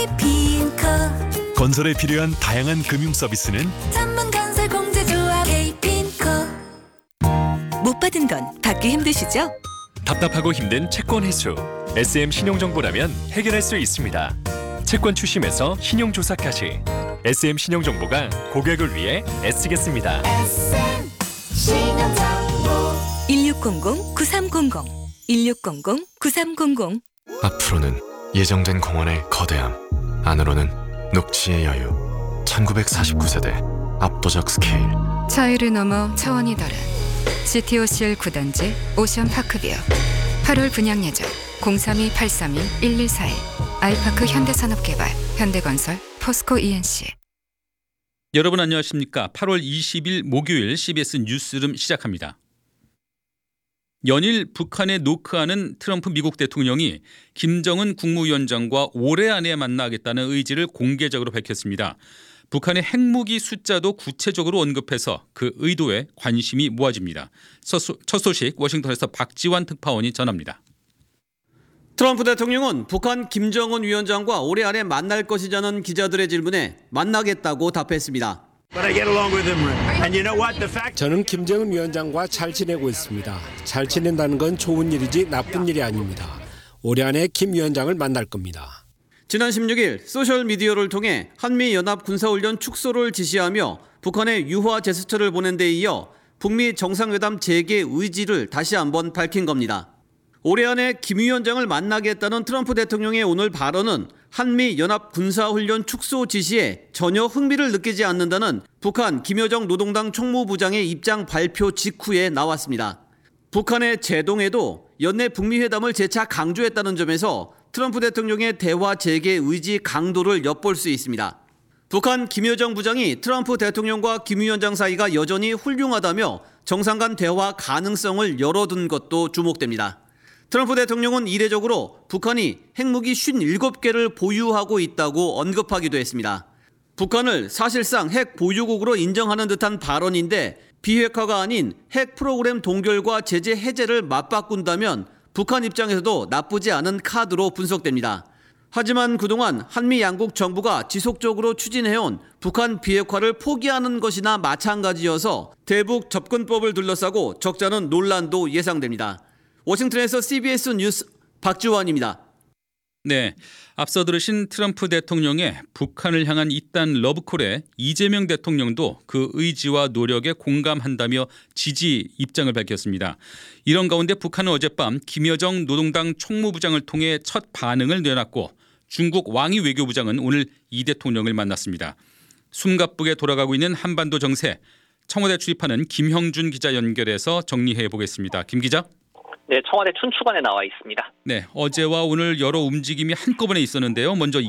Kpinco 건설에 필요한 다양한 금융 서비스는 전문건설 공제조합 Kpinco. 못 받은 건 받기 힘드시죠? 답답하고 힘든 채권 회수. SM 신용정보라면 해결할 수 있습니다. 채권 추심에서 신용조사까지 SM 신용정보가 고객을 위해 애쓰겠습니다. SM 신용정보 1600-9300 1600-9300. 앞으로는 예정된 공원의 거대함, 안으로는 녹지의 여유. 1949세대 압도적 스케일. 차이를 넘어 차원이 다른 GTOCL 9단지 오션파크뷰 8월 분양 예정 032-832-1141 아이파크 현대산업개발 현대건설 포스코 ENC. 여러분 안녕하십니까? 8월 20일 목요일 CBS 뉴스룸 시작합니다. 연일 북한에 노크하는 트럼프 미국 대통령이 김정은 국무위원장과 올해 안에 만나겠다는 의지를 공개적으로 밝혔습니다. 북한의 핵무기 숫자도 구체적으로 언급해서 그 의도에 관심이 모아집니다. 첫 소식 워싱턴에서 박지환 특파원이 전합니다. 트럼프 대통령은 북한 김정은 위원장과 올해 안에 만날 것이자는 기자들의 질문에 만나겠다고 답했습니다. 저는 김정은 위원장과 잘 지내고 있습니다. 잘 지낸다는 건 좋은 일이지 나쁜 일이 아닙니다. 올해 안에 김 위원장을 만날 겁니다. 지난 16일 소셜미디어를 통해 한미연합 군사훈련 축소를 지시하며 북한에 유화 제스처를 보낸 데 이어 북미 정상회담 재개 의지를 다시 한번 밝힌 겁니다. 올해 안에 김 위원장을 만나겠다는 트럼프 대통령의 오늘 발언은 한미연합 군사훈련 축소 지시에 전혀 흥미를 느끼지 않는다는 북한 김여정 노동당 총무부장의 입장 발표 직후에 나왔습니다. 북한의 제동에도 연내 북미 회담을 재차 강조했다는 점에서 트럼프 대통령의 대화 재개 의지 강도를 엿볼 수 있습니다. 북한 김여정 부장이 트럼프 대통령과 김 위원장 사이가 여전히 훌륭하다며 정상 간 대화 가능성을 열어둔 것도 주목됩니다. 트럼프 대통령은 이례적으로 북한이 핵무기 57개를 보유하고 있다고 언급하기도 했습니다. 북한을 사실상 핵 보유국으로 인정하는 듯한 발언인데 비핵화가 아닌 핵 프로그램 동결과 제재 해제를 맞바꾼다면 북한 입장에서도 나쁘지 않은 카드로 분석됩니다. 하지만 그동안 한미 양국 정부가 지속적으로 추진해온 북한 비핵화를 포기하는 것이나 마찬가지여서 대북 접근법을 둘러싸고 적잖은 논란도 예상됩니다. 워싱턴에서 CBS 뉴스 박지환입니다. 네, 앞서 들으신 트럼프 대통령의 북한을 향한 이딴 러브콜에 이재명 대통령도 그 의지와 노력에 공감한다며 지지 입장을 밝혔습니다. 이런 가운데 북한은 어젯밤 김여정 노동당 총무부장을 통해 첫 반응을 내놨고 중국 왕이 외교부장은 오늘 이 대통령을 만났습니다. 숨가쁘게 돌아가고 있는 한반도 정세, 청와대 출입하는 김형준 기자 연결해서 정리해 보겠습니다. 김 기자. 네, 청와대 춘추관에 나와 있습니다. 네, 어제와 오늘 여러 움직임이 한꺼번에 있었는데요. 먼저